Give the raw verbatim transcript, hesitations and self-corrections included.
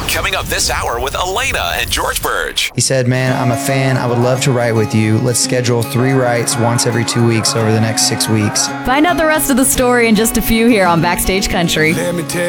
Coming up this hour with Elena and George Burge. He said, man, I'm a fan. I would love to write with you. Let's schedule three writes once every two weeks over the next six weeks. Find out the rest of the story in just a few here on Backstage Country.